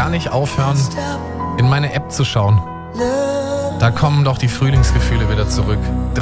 gar nicht aufhören, in meine App zu schauen. Da kommen doch die Frühlingsgefühle wieder zurück.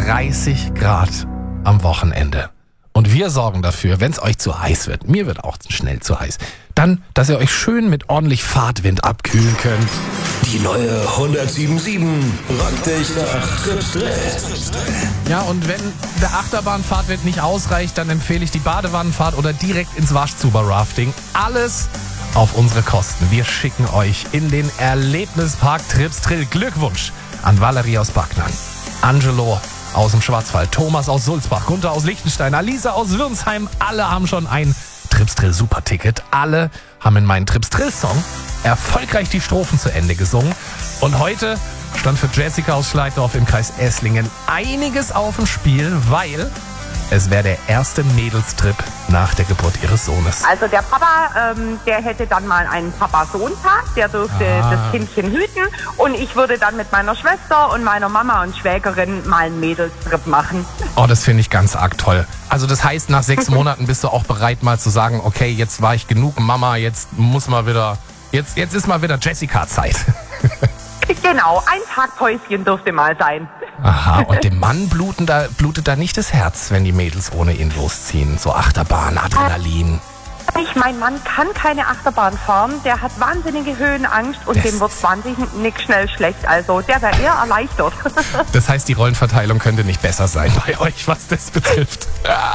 30 Grad am Wochenende. Und wir sorgen dafür, wenn es euch zu heiß wird, mir wird auch schnell zu heiß, dann, dass ihr euch schön mit ordentlich Fahrtwind abkühlen könnt. Die neue 107.7 rockt dich nach Trips Drill. Ja, und wenn der Achterbahnfahrtwind nicht ausreicht, dann empfehle ich die Badewannenfahrt oder direkt ins Waschzuber-Rafting. Alles auf unsere Kosten. Wir schicken euch in den Erlebnispark Trips Drill. Glückwunsch an Valerie aus Backnang, Angelo aus dem Schwarzwald, Thomas aus Sulzbach, Gunther aus Liechtenstein, Alisa aus Würnsheim. Alle haben schon ein Trips Drill Superticket. Alle haben in meinen Trips Drill Song erfolgreich die Strophen zu Ende gesungen. Und heute stand für Jessica aus Schleiddorf im Kreis Esslingen einiges auf dem Spiel, weil es wäre der erste Mädelstrip nach der Geburt ihres Sohnes. Also der Papa, der hätte dann mal einen Papa-Sohn-Tag, der dürfte das Kindchen hüten und ich würde dann mit meiner Schwester und meiner Mama und Schwägerin mal einen Mädelstrip machen. Oh, das finde ich ganz arg toll. Also das heißt, nach 6 Monaten bist du auch bereit mal zu sagen, okay, jetzt war ich genug Mama, jetzt muss mal wieder, jetzt ist mal wieder Jessica-Zeit. Genau, ein Tag Päuschen dürfte mal sein. Aha, und dem Mann blutet da nicht das Herz, wenn die Mädels ohne ihn losziehen. So Achterbahn, Adrenalin. Mein Mann kann keine Achterbahn fahren, der hat wahnsinnige Höhenangst und dem wird wahnsinnig schnell schlecht. Also der wäre eher erleichtert. Das heißt, die Rollenverteilung könnte nicht besser sein bei euch, was das betrifft.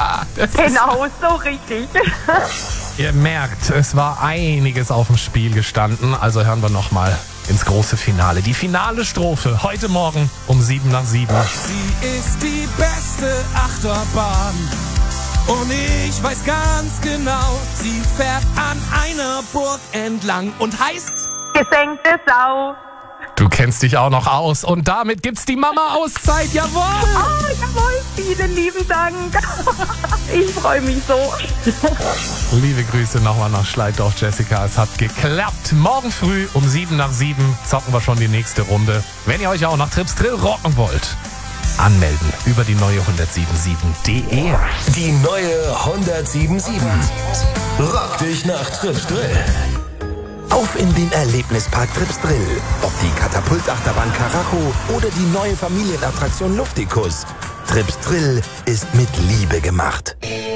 Genau, so richtig. Ihr merkt, es war einiges auf dem Spiel gestanden, also hören wir nochmal ins große Finale. Die finale Strophe heute Morgen um 7 nach 7. Sie ist die beste Achterbahn und ich weiß ganz genau, sie fährt an einer Burg entlang und heißt Gesenkte Sau. Du kennst dich auch noch aus und damit gibt's die Mama-Auszeit, jawohl! Oh, jawohl, vielen lieben Dank. Ich freue mich so. Liebe Grüße nochmal nach Schleiddorf, Jessica. Es hat geklappt. Morgen früh um 7 nach 7 zocken wir schon die nächste Runde. Wenn ihr euch auch nach Trips Drill rocken wollt, anmelden über die neue 107.7.de. Die neue 107.7 rockt dich nach Trips Drill. Auf in den Erlebnispark Trips Drill. Ob die Katapultachterbahn Karacho oder die neue Familienattraktion Luftikus. Trips Drill ist mit Liebe gemacht.